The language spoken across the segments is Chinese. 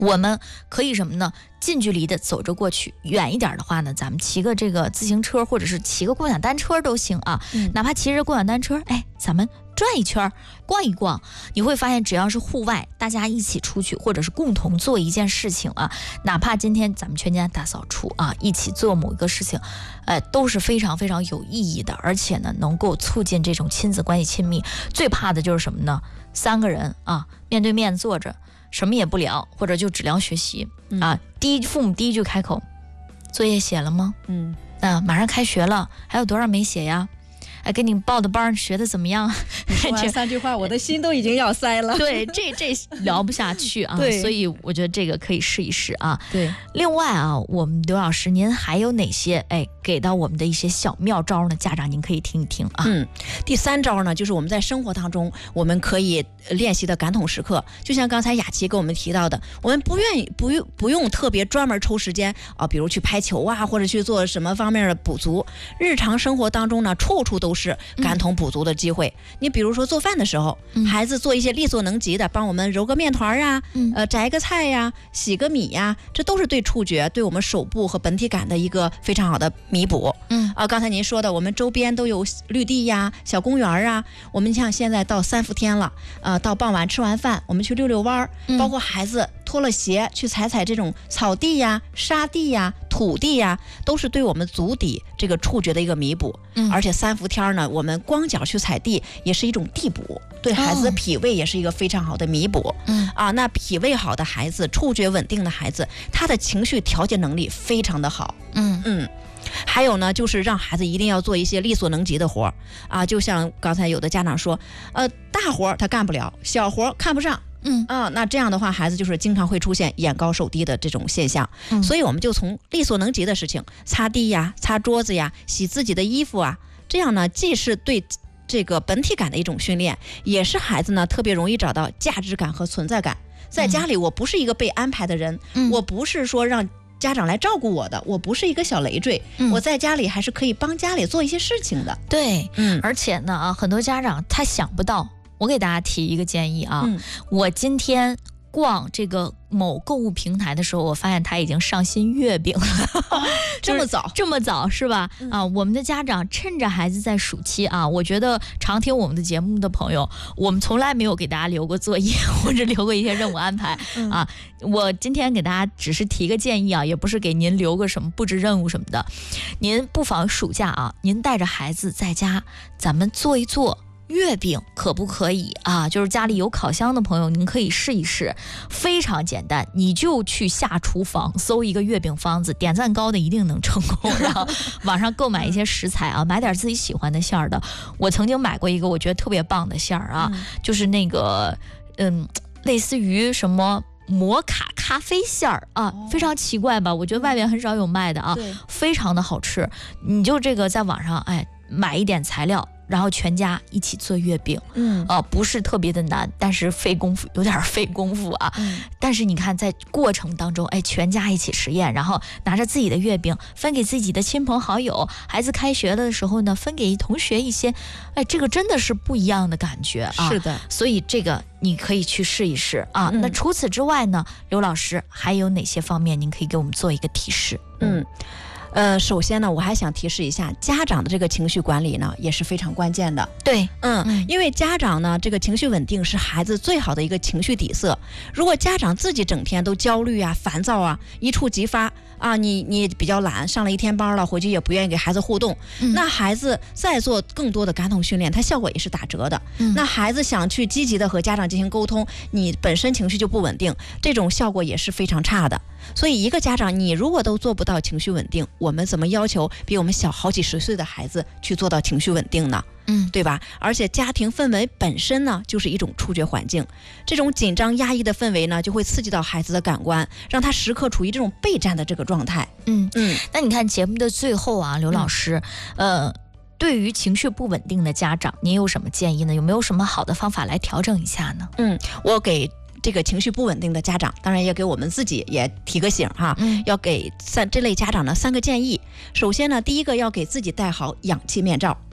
我们可以什么呢？近距离的走着过去，远一点的话呢，咱们骑个这个自行车或者是骑个共享单车都行啊。哪怕骑着共享单车，咱们转一圈逛一逛，你会发现只要是户外，大家一起出去或者是共同做一件事情啊，哪怕今天咱们全家大扫除啊，一起做某一个事情，都是非常非常有意义的，而且呢能够促进这种亲子关系亲密。最怕的就是什么呢？3个人啊面对面坐着，什么也不聊，或者就只聊学习啊。父母第一句开口，作业写了吗？马上开学了，还有多少没写呀？给你报的班学的怎么样？ 说完3句话，我的心都已经要塞了。 对，这聊不下去啊。所以我觉得这个可以试一试啊。 对， 另外啊，我们刘老师，您还有哪些给到我们的一些小妙招呢？家长您可以听一听啊。 第3招呢，就是我们在生活当中我们可以练习的感统时刻。就像刚才雅琪跟我们提到的，我们不用特别专门抽时间啊，比如去拍球啊，或者去做什么方面的补足。日常生活当中呢，处处都是感统补足的机会。你比如说做饭的时候，孩子做一些力所能及的，帮我们揉个面团啊，摘个菜呀，洗个米呀，这都是对触觉、对我们手部和本体感的一个非常好的弥补。刚才您说的，我们周边都有绿地呀、小公园啊。我们像现在到3伏天了，到傍晚吃完饭，我们去溜溜弯，包括孩子脱了鞋去踩这种草地呀、沙地呀、土地呀，都是对我们足底这个触觉的一个弥补。而且3伏天呢，我们光脚去踩地也是一种地补，对孩子的脾胃也是一个非常好的弥补。那脾胃好的孩子，触觉稳定的孩子，他的情绪调节能力非常的好。还有呢，就是让孩子一定要做一些力所能及的活啊，就像刚才有的家长说，大活他干不了，小活看不上。那这样的话，孩子就是经常会出现眼高手低的这种现象。所以我们就从力所能及的事情，擦地呀、擦桌子呀、洗自己的衣服啊，这样呢，既是对这个本体感的一种训练，也是孩子呢特别容易找到价值感和存在感。在家里，我不是一个被安排的人，我不是说让家长来照顾我的，我不是一个小累赘，我在家里还是可以帮家里做一些事情的。 对，而且呢很多家长他想不到，我给大家提一个建议啊，我今天逛这个某购物平台的时候，我发现他已经上新月饼了。 这么早是吧？我们的家长趁着孩子在暑期啊，我觉得常听我们的节目的朋友，我们从来没有给大家留过作业或者留过一些任务安排啊。我今天给大家只是提个建议啊，也不是给您留个什么布置任务什么的。您不妨暑假啊，您带着孩子在家，咱们做一做月饼可不可以啊？就是家里有烤箱的朋友，您可以试一试，非常简单，你就去下厨房搜一个月饼方子，点赞高的一定能成功。然后网上购买一些食材啊，买点自己喜欢的馅儿的。我曾经买过一个我觉得特别棒的馅儿啊，就是那个类似于什么摩卡咖啡馅儿啊，非常奇怪吧？我觉得外面很少有卖的啊，非常的好吃。你就这个在网上买一点材料，然后全家一起做月饼，不是特别的难，但是费功夫，有点费功夫啊。但是你看在过程当中，全家一起实验，然后拿着自己的月饼分给自己的亲朋好友，孩子开学的时候呢，分给同学一些，这个真的是不一样的感觉啊。 是的， 所以这个你可以去试一试啊。那除此之外呢，刘老师还有哪些方面您可以给我们做一个提示？ 首先呢，我还想提示一下，家长的这个情绪管理呢，也是非常关键的。 对， 因为家长呢，这个情绪稳定是孩子最好的一个情绪底色。如果家长自己整天都焦虑啊、烦躁啊、一触即发啊，你比较懒，上了一天班了，回去也不愿意给孩子互动，那孩子再做更多的感统训练，它效果也是打折的。那孩子想去积极的和家长进行沟通，你本身情绪就不稳定，这种效果也是非常差的。所以一个家长，你如果都做不到情绪稳定，我们怎么要求比我们小好几十岁的孩子去做到情绪稳定呢？对吧？而且家庭氛围本身呢，就是一种触觉环境，这种紧张压抑的氛围呢，就会刺激到孩子的感官，让他时刻处于这种备战的这个状态。 那你看节目的最后啊，刘老师，对于情绪不稳定的家长，您有什么建议呢？有没有什么好的方法来调整一下呢？ 我给这个情绪不稳定的家长，当然也给我们自己也提个醒哈，要给这类家长呢3个建议。首先呢，第一个要给自己戴好氧气面罩。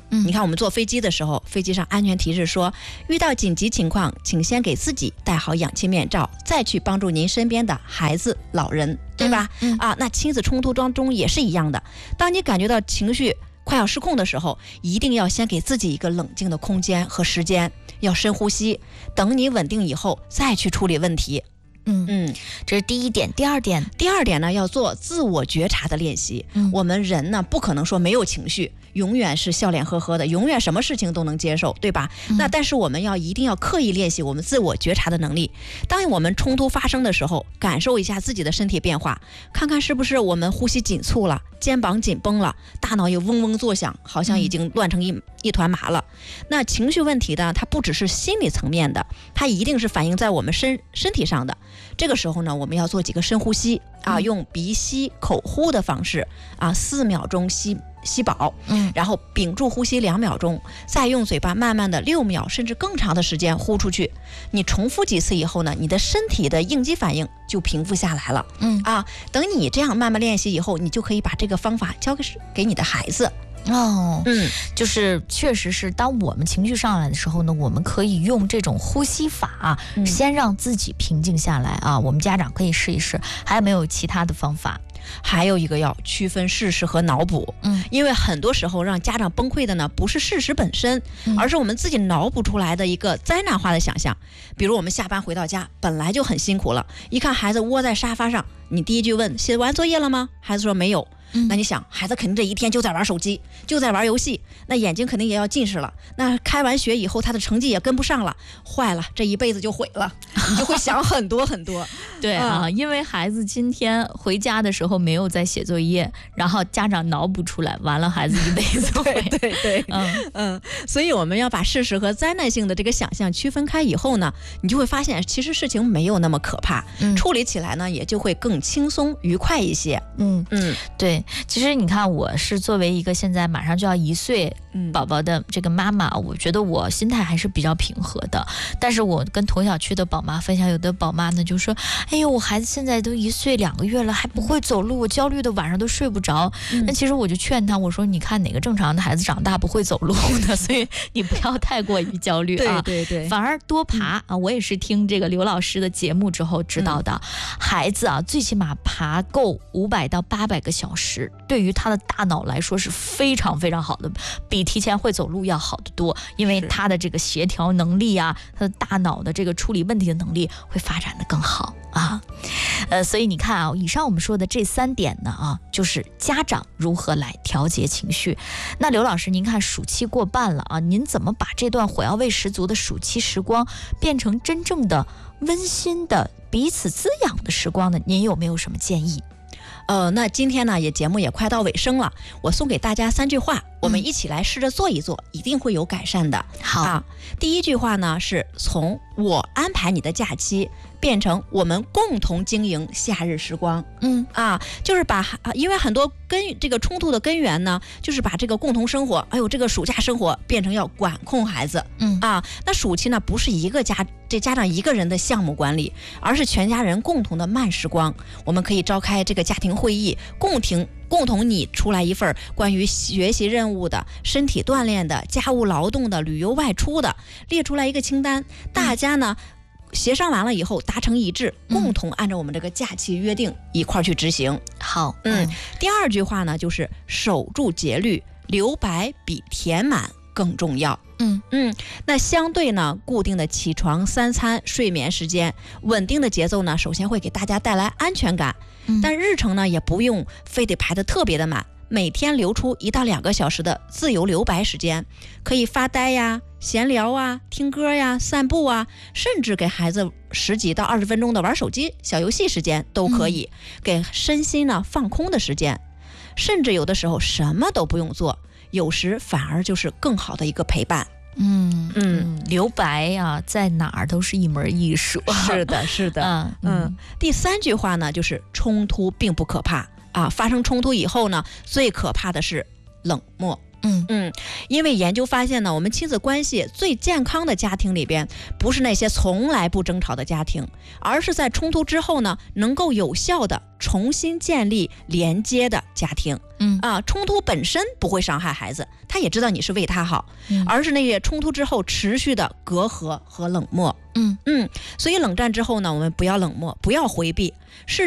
你看我们坐飞机的时候，飞机上安全提示说，遇到紧急情况，请先给自己戴好氧气面罩，再去帮助您身边的孩子、老人，对吧？那亲子冲突当中也是一样的。当你感觉到情绪快要失控的时候，一定要先给自己一个冷静的空间和时间，要深呼吸，等你稳定以后再去处理问题。 这是第一点。第二点呢，要做自我觉察的练习。我们人呢，不可能说没有情绪，永远是笑脸呵呵的，永远什么事情都能接受，对吧？那但是我们一定要刻意练习我们自我觉察的能力。当我们冲突发生的时候，感受一下自己的身体变化，看看是不是我们呼吸紧促了，肩膀紧绷了，大脑又嗡嗡作响，好像已经乱成一团麻了。那情绪问题呢，它不只是心理层面的，它一定是反映在我们身体上的。这个时候呢，我们要做几个深呼吸用鼻吸口呼的方式4秒钟吸饱，然后屏住呼吸2秒钟，再用嘴巴慢慢的6秒甚至更长的时间呼出去。你重复几次以后呢，你的身体的应激反应就平复下来了。等你这样慢慢练习以后，你就可以把这个方法交给你的孩子。 就是确实是，当我们情绪上来的时候呢，我们可以用这种呼吸法先让自己平静下来我们家长可以试一试。还有没有其他的方法？ 还有一个要区分事实和脑补。因为很多时候让家长崩溃的呢，不是事实本身，而是我们自己脑补出来的一个灾难化的想象。比如我们下班回到家，本来就很辛苦了，一看孩子窝在沙发上，你第一句问写完作业了吗？孩子说没有。那你想，孩子肯定这一天就在玩手机，就在玩游戏，那眼睛肯定也要近视了，那开完学以后他的成绩也跟不上了，坏了，这一辈子就毁了。你就会想很多很多。 对因为孩子今天回家的时候没有在写作业，然后家长脑补出来，完了孩子一辈子毁。 对，所以我们要把事实和灾难性的这个想象区分开以后呢，你就会发现其实事情没有那么可怕，处理起来呢也就会更轻松愉快一些。 对，其实你看，我是作为一个现在马上就要1岁宝宝的这个妈妈，我觉得我心态还是比较平和的。但是我跟同小区的宝妈分享，有的宝妈呢就说，哎呦，我孩子现在都1岁2个月了，还不会走路，我焦虑的晚上都睡不着。那其实我就劝他，我说你看哪个正常的孩子长大不会走路呢？所以你不要太过于焦虑对， 反而多爬我也是听这个刘老师的节目之后知道的，孩子最起码爬够500到800个小时，对于他的大脑来说是非常非常好的，比提前会走路要好得多。因为他的这个协调能力他的大脑的这个处理问题的能力会发展得更好所以你看以上我们说的这3点呢就是家长如何来调节情绪。那刘老师，您看暑期过半了您怎么把这段火药味十足的暑期时光变成真正的温馨的彼此滋养的时光呢？您有没有什么建议？ 那今天呢节目也快到尾声了，我送给大家3句话，我们一起来试着做一做，一定会有改善的。 好第一句话呢是从我安排你的假期变成我们共同经营夏日时光。就是因为很多这个冲突的根源呢，就是把这个共同生活，这个暑假生活变成要管控孩子。那暑期呢不是家长一个人的项目管理，而是全家人共同的慢时光。我们可以召开这个家庭会议，共同拟出来一份关于学习任务的、身体锻炼的、家务劳动的、旅游外出的，列出来一个清单，大家呢协商完了以后达成一致，共同按照我们这个假期约定一块去执行。 好， 第二句话呢就是守住节律，留白比填满更重要。那相对呢，固定的起床、3餐、睡眠时间，稳定的节奏呢，首先会给大家带来安全感。但日程呢，也不用非得排得特别的满，每天留出1到2个小时的自由留白时间，可以发呆呀、闲聊听歌呀、散步甚至给孩子10几到20分钟的玩手机小游戏时间都可以，给身心呢放空的时间。甚至有的时候什么都不用做，有时反而就是更好的一个陪伴。 留白在哪儿都是一门艺术。 是的。第3句话呢，就是冲突并不可怕发生冲突以后呢，最可怕的是冷漠。 因为研究发现呢，我们亲子关系最健康的家庭里边，不是那些从来不争吵的家庭，而是在冲突之后呢，能够有效的重新建立连接的家庭。冲突本身不会伤害孩子，他也知道你是为他好，而是那些冲突之后持续的隔阂和冷漠。所以冷战之后呢，我们不要冷漠，不要回避，是